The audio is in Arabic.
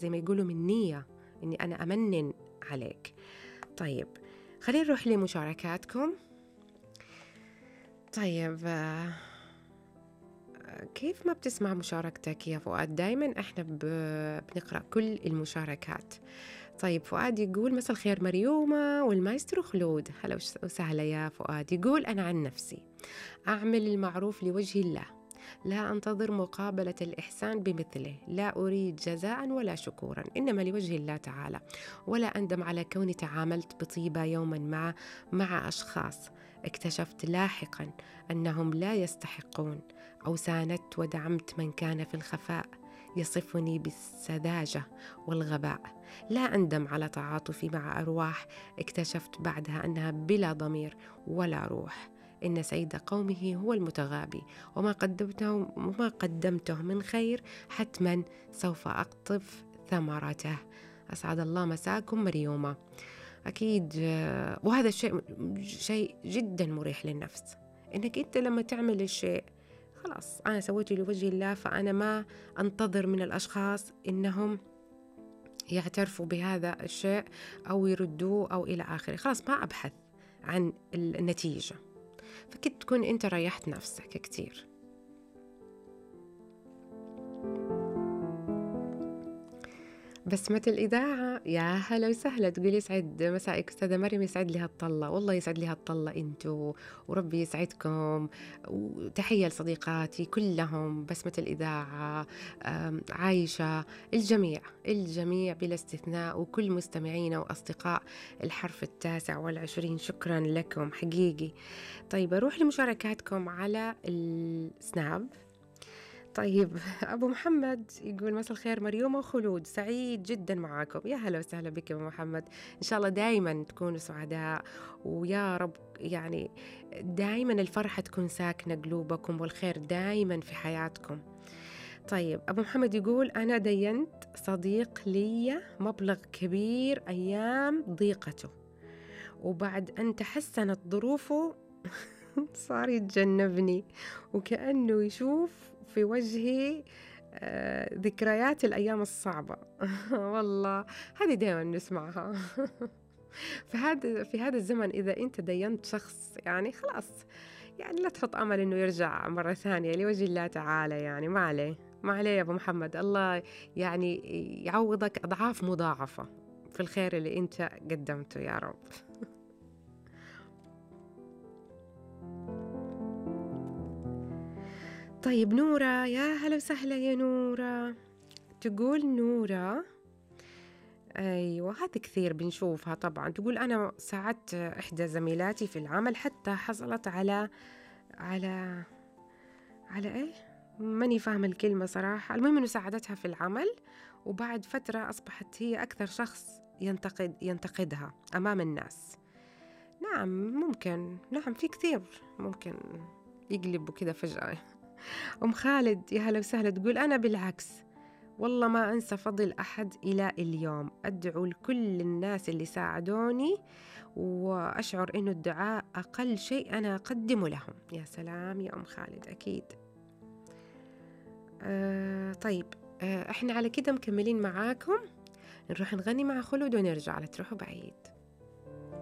زي ما يقولوا من نية إني أنا أمنن عليك. طيب خلينا نروح لمشاركاتكم. طيب كيف ما بتسمع مشاركتك يا فؤاد؟ دايما احنا بنقرأ كل المشاركات. طيب فؤاد يقول مساء الخير مريومة والمايسترو خلود، هلا وسهلا يا فؤاد. يقول أنا عن نفسي أعمل المعروف لوجه الله، لا أنتظر مقابلة الإحسان بمثله، لا أريد جزاء ولا شكورا، إنما لوجه الله تعالى، ولا أندم على كوني تعاملت بطيبة يوما مع أشخاص اكتشفت لاحقا أنهم لا يستحقون، أو ساندت ودعمت من كان في الخفاء يصفني بالسذاجة والغباء. لا أندم على تعاطفي مع أرواح اكتشفت بعدها أنها بلا ضمير ولا روح. إن سيد قومه هو المتغابي، وما قدمته من خير حتما سوف أقطف ثمرته. أسعد الله مساكم مريومة. أكيد وهذا شيء جدا مريح للنفس، إنك أنت لما تعمل الشيء خلاص أنا سويته لوجه الله، فأنا ما أنتظر من الأشخاص إنهم يعترفوا بهذا الشيء أو يردوه أو إلى آخره. خلاص ما أبحث عن النتيجة، فكنت تكون أنت ريحت نفسك كتير. بسمة الإذاعة يا هلا وسهلا، تقولي يسعد مسائك أستاذة مريم. يسعد لي هالطلة، والله يسعد لي هالطلة أنتوا، وربي يسعدكم. وتحية لصديقاتي كلهم، بسمة الإذاعة، عايشة، الجميع بلا استثناء، وكل مستمعينا وأصدقاء الحرف 29. شكرا لكم حقيقي. طيب أروح لمشاركاتكم على السناب. طيب أبو محمد يقول مساء الخير مريومة وخلود، سعيد جدا معاكم. يا هلا وسهلا بك يا أبو محمد، إن شاء الله دايما تكونوا سعداء، ويا رب يعني دايما الفرحة تكون ساكنة قلوبكم، والخير دايما في حياتكم. طيب أبو محمد يقول أنا دينت صديق لي مبلغ كبير أيام ضيقته، وبعد أن تحسنت ظروفه صار يتجنبني، وكأنه يشوف في وجهي ذكريات الأيام الصعبة. والله هذه دائما نسمعها. في هذا الزمن إذا أنت دينت شخص يعني خلاص، يعني لا تحط أمل إنه يرجع مرة ثانية لوجه الله تعالى. يعني ما عليه يا أبو محمد، الله يعني يعوضك أضعاف مضاعفة في الخير اللي أنت قدمته يا رب. طيب نورة، يا هلا وسهلا يا نورة. تقول نورة أيوة هذه كثير بنشوفها طبعا. تقول أنا ساعدت إحدى زميلاتي في العمل حتى حصلت على إيه؟ ماني فاهمة الكلمة صراحة. المهم إنه ساعدتها في العمل، وبعد فترة أصبحت هي أكثر شخص ينتقدها أمام الناس. نعم ممكن، نعم في كثير ممكن يقلبوا كده فجأة. أم خالد يا هلا وسهلا، تقول أنا بالعكس والله ما أنسى فضل أحد إلى اليوم، أدعو لكل الناس اللي ساعدوني، وأشعر إنه الدعاء أقل شيء أنا أقدمه لهم. يا سلام يا أم خالد، أكيد. طيب إحنا على كده مكملين معاكم، نروح نغني مع خلود ونرجع، لا تروحوا بعيد.